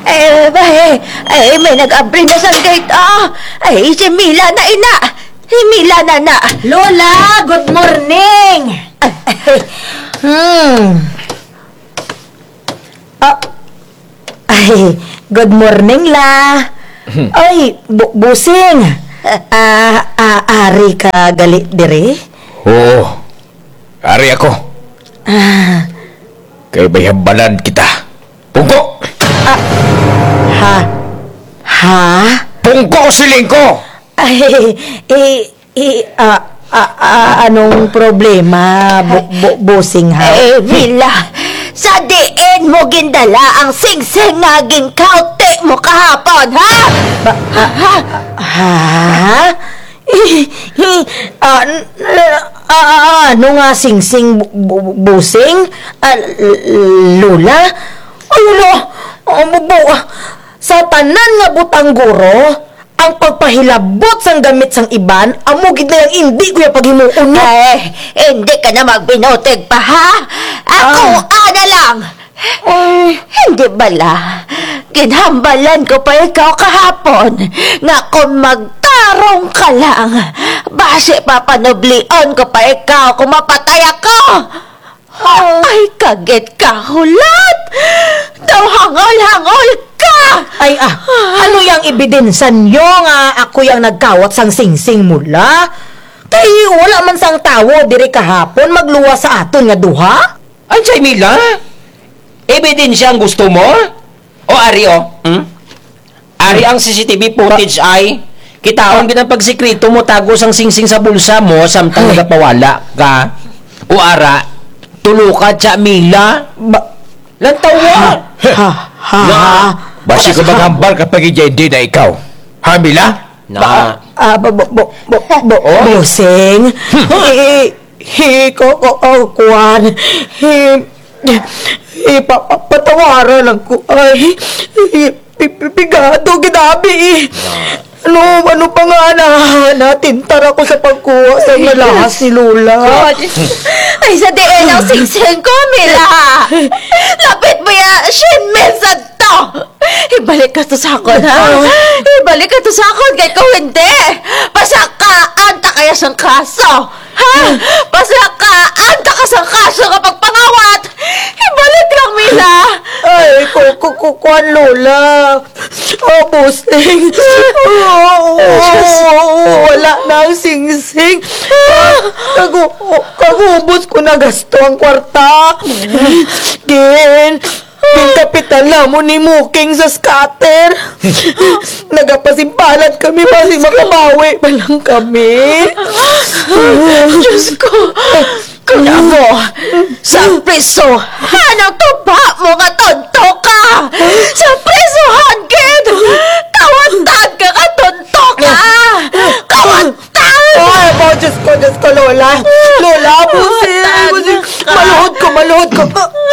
May nag-abri na sa gate, si Mila na ina. Si Mila na. Lola, good morning! Good morning, la. Ay, busing. Ari ka galit dire? Oo. Ari ako. Kay bayhambalan kita. Pungko! Ha? Pungko siling ko! Anong problema, busing ha? Mila, sa diin mo gindala ang singsing nga ginkaute mo kahapon, ha? Ano nga singsing busing? Lola? Ay, sa tanan nga butang guro, ang pagpahilabot sang gamit sang iban, amugid na yung hindi ko yung paghimuon mo. Hindi ka na magbinotig pa, ha? Ako, ana lang. Hindi bala. Ginhambalan ko pa ikaw kahapon nga kung magtarong ka lang, base papanoblion ko pa ikaw kung mapatay ako. Ay, kagit ka hulat. Daw hangol-hangol ka. Ano yung ebidensan nyo nga ako yung nagkawat sang singsing mula? Kay wala man sang tawo diri kahapon magluwa sa aton nga duha? Ansay, Mila? Ebidensya ang gusto mo? O Ari, Ari, ang CCTV footage ay kitaon ginang pagsikrito mo tago sang singsing sa bulsa mo samtang nagapawala ka. O Ara, tulukad sa Mila. Lantawa. Basi ka maghambal kapag hindi na ikaw. Ha, Mila? Busing. Kuwan. Patawaran lang ko. Ay, pigado, ginabi. Ano pa nga natintar ako sa pagkuha sa nalahas ni Lola. Ay, sa diin ang singsing ko, Mila. Lapit mo ya, shinmen sa to. Ibalik ka to sa akon, ha? Ibalik ka to sa akon, kay ko hindi. Pasakaan ta kaya sang kaso. Ha? Pasakaan ta ka sang kaso kapag pangawat. Ibalik lang, Mila. Ay, kukukuan, Lola. Busing. Wala na ang singsing. Kagubos ko na gasto ang kwarta. Pinkapital na mo ni Muking sa scatter. Nagapasimpalat kami kasi makabawi pa lang kami. Diyos ko. Kuna mo, sa preso, hanang tuba mo nga tonto ka. Sa presohan, kid. Kawantag ka ka tonto ka. Kawantag. Ay, Diyos ko, Lola. Lola, busing. Maluhod ko.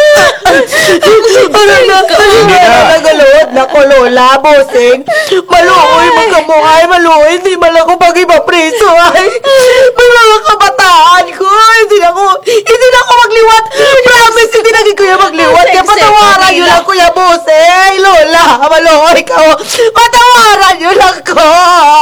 Nagaluhod na ko, Lola, busing. Maluhoy, magkamuhay, maluhoy. Hindi man ako pag-ipapreso, ay. May mga kabataan ko. Hindi na ako magliwat. Promise, hindi na kuya magliwat. Kaya patawaran yun lang, Kuya Busing. Lola, maluhoy ka. Patawaran yun lang ko.